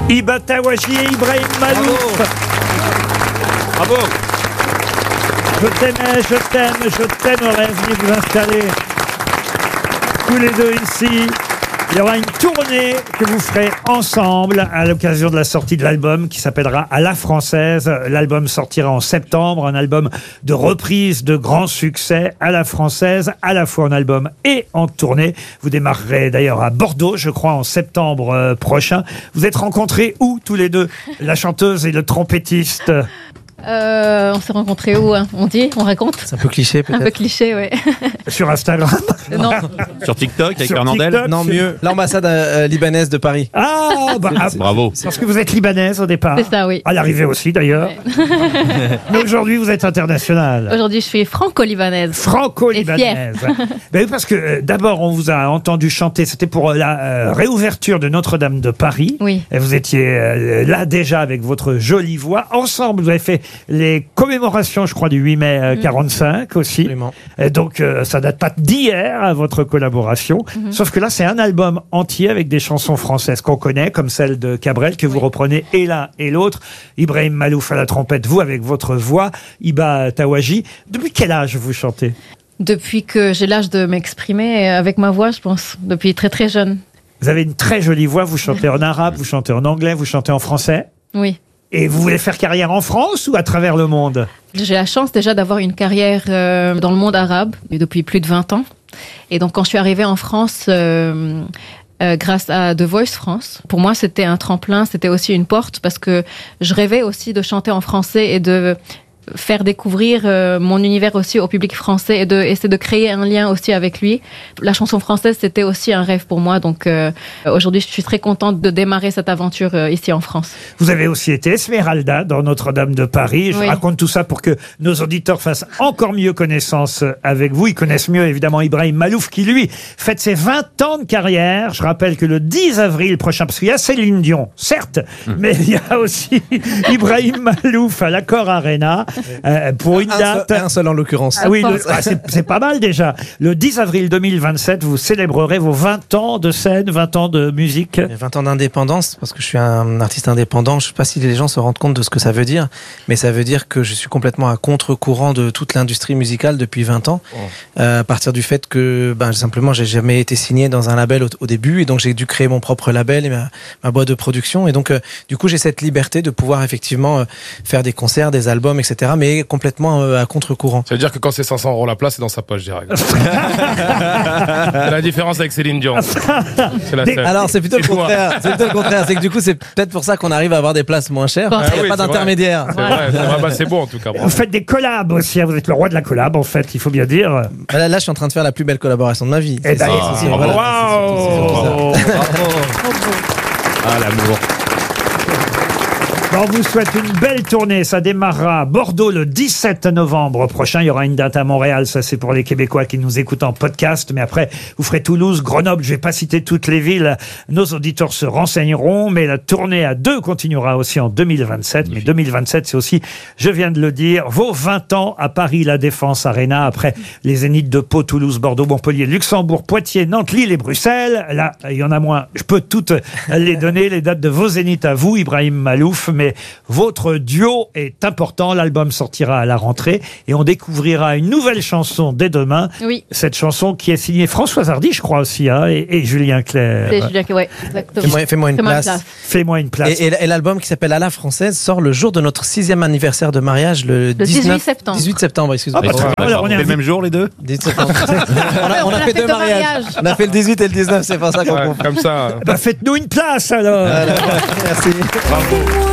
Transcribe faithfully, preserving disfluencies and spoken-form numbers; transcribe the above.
Hiba Tawaji et Ibrahim Malouf. Bravo. Je t'aimais, je t'aime, je t'aimerais. Venez vous installer tous les deux ici. Il y aura une tournée que vous ferez ensemble à l'occasion de la sortie de l'album qui s'appellera À la Française. L'album sortira en septembre, un album de reprise de grands succès à la Française, à la fois en album et en tournée. Vous démarrerez d'ailleurs à Bordeaux, je crois, en septembre euh, prochain. Vous êtes rencontrés où tous les deux, la chanteuse et le trompettiste? Euh, on s'est rencontrés où hein On dit, on raconte. C'est un peu cliché peut-être. Un peu cliché, ouais. Sur Instagram. Non. Sur TikTok avec Sur Fernandel. TikTok. Non, mieux. L'ambassade euh, libanaise de Paris. Ah, bah, ah, Bravo. parce que vous êtes libanaise au départ. C'est ça, oui. À l'arrivée aussi d'ailleurs. Ouais. Mais aujourd'hui vous êtes international. Aujourd'hui, je suis franco-libanaise. Franco-libanaise. Ben oui, parce que euh, d'abord on vous a entendu chanter, c'était pour euh, la euh, réouverture de Notre-Dame de Paris. Oui. Et vous étiez euh, là déjà avec votre jolie voix. Ensemble, vous avez fait les commémorations, je crois, du huit mai euh, quarante-cinq aussi. Absolument. Et donc euh, ça date pas d'hier à votre collaboration. Mhm. Sauf que là c'est un album entier avec des chansons françaises qu'on connaît, comme celle de Cabrel que vous reprenez et l'un et l'autre. Ibrahim Malouf à la trompette, vous avec votre voix, Hiba Tawaji. Depuis quel âge vous chantez? Depuis que j'ai l'âge de m'exprimer avec ma voix, je pense. Depuis très très jeune. Vous avez une très jolie voix, vous chantez en arabe, vous chantez en anglais, vous chantez en français. Oui. Et vous voulez faire carrière en France ou à travers le monde? J'ai la chance déjà d'avoir une carrière euh, dans le monde arabe depuis plus de vingt ans. Et donc quand je suis arrivée en France, euh, euh, grâce à The Voice France, pour moi c'était un tremplin, c'était aussi une porte parce que je rêvais aussi de chanter en français et de faire découvrir euh, mon univers aussi au public français et de essayer de créer un lien aussi avec lui. La chanson française, c'était aussi un rêve pour moi. Donc euh, aujourd'hui, je suis très contente de démarrer cette aventure euh, ici en France. Vous avez aussi été Esmeralda dans Notre-Dame de Paris. Je Oui. raconte tout ça pour que nos auditeurs fassent encore mieux connaissance avec vous. Ils connaissent mieux évidemment Ibrahim Malouf qui lui fête ses vingt ans de carrière. Je rappelle que le dix avril prochain, parce qu'il y a Céline Dion, certes, mmh. mais il y a aussi Ibrahim Malouf à l'Accor Arena. Euh, pour une un date. Seul, un seul en l'occurrence. Ah oui, le, ah, c'est, c'est pas mal déjà. Le dix avril deux mille vingt-sept, vous célébrerez vos vingt ans de scène, vingt ans de musique. vingt ans d'indépendance, parce que je suis un artiste indépendant. Je sais pas si les gens se rendent compte de ce que ça veut dire, mais ça veut dire que je suis complètement à contre-courant de toute l'industrie musicale depuis vingt ans. Oh. Euh, à partir du fait que, ben, simplement, j'ai jamais été signé dans un label au, au début, et donc j'ai dû créer mon propre label et ma, ma boîte de production. Et donc, euh, du coup, j'ai cette liberté de pouvoir effectivement euh, faire des concerts, des albums, et cetera, mais complètement euh, à contre-courant. Ça veut dire que quand c'est cinq cents euros la place, c'est dans sa poche direct. C'est la différence avec Céline Dion. C'est la Des... Alors c'est plutôt le contraire. C'est plutôt le contraire. C'est que du coup, c'est peut-être pour ça qu'on arrive à avoir des places moins chères. Ah Il n'y a oui, pas d'intermédiaire. C'est vrai, c'est, vrai. Bah, c'est bon en tout cas. Bravo. Vous faites des collabs aussi. Vous êtes le roi de la collab en fait, il faut bien dire. Là, là, je suis en train de faire la plus belle collaboration de ma vie. Eh ben, Ah, c'est- bravo. Waouh. Ah, l'amour. On vous souhaite une belle tournée. Ça démarrera à Bordeaux le dix-sept novembre prochain. Il y aura une date à Montréal. Ça, c'est pour les Québécois qui nous écoutent en podcast. Mais après, vous ferez Toulouse, Grenoble. Je vais pas citer toutes les villes. Nos auditeurs se renseigneront. Mais la tournée à deux continuera aussi en deux mille vingt-sept. Mais deux mille vingt-sept, c'est aussi, je viens de le dire, vos vingt ans à Paris, la Défense Arena. Après les Zéniths de Pau, Toulouse, Bordeaux, Montpellier, Luxembourg, Poitiers, Nantes, Lille et Bruxelles. Là, il y en a moins. Je peux toutes les donner, les dates de vos Zéniths à vous, Ibrahim Malouf. Mais votre duo est important. L'album sortira à la rentrée et on découvrira une nouvelle chanson dès demain. Oui. Cette chanson qui est signée Françoise Hardy, je crois aussi, hein, et, et Julien Clerc. C'est Julien, ouais, exactement. Fais-moi, fais-moi une Fais-moi une place. place. Fais-moi une place. Et, et- et l'album qui s'appelle À la Française sort le jour de notre sixième anniversaire de mariage, le, Le dix-neuf dix-huit septembre. dix-huit septembre, excuse-moi. Ah, bah, très bien. Alors, on est C'est le invité- même jour les deux? dix-huit septembre. on a, on a On a fait fait deux deux mariages. mariages. On a fait le dix-huit et le dix-neuf, c'est pour ça qu'on Ouais, confond. comme ça. Bah, faites-nous une place alors. Voilà. Merci. Bravo.